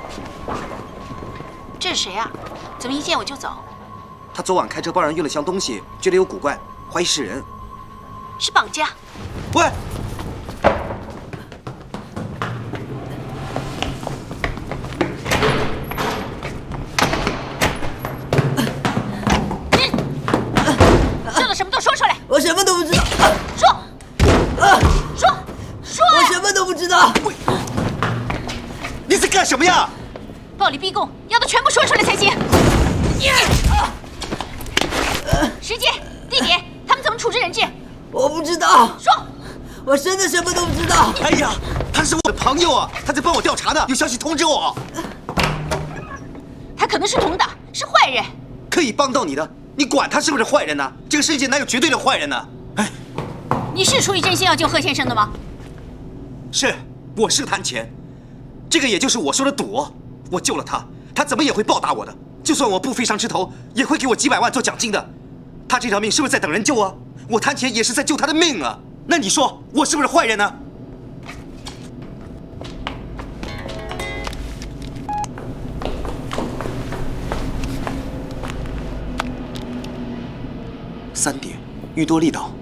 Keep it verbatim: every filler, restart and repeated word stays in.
这是谁啊？怎么一见我就走？ 他昨晚开车帮人运了箱东西，觉得有古怪，怀疑是人。 是绑架？ 喂！ 知道什么都说出来！ 我什么都不知道。 说，说，说！ 我什么都不知道。 你在干什么呀？ 暴力逼供，要他全部说出来才行。时间、地点，他们怎么处置人质？ 我不知道。 说， 我真的什么都不知道。 哎呀，他是我的朋友啊，他在帮我调查呢，有消息通知我。 他可能是同党，是坏人。 可以帮到你的，你管他是不是坏人呢？这个世界哪有绝对的坏人呢？哎， 你是出于真心要救贺先生的吗？ 是，我是贪钱，这个也就是我说的赌。我救了他，他怎么也会报答我的。就算我不飞上枝头，也会给我几百万做奖金的。他这条命是不是在等人救啊？我贪钱也是在救他的命啊。那你说我是不是坏人呢？三点，玉多利岛。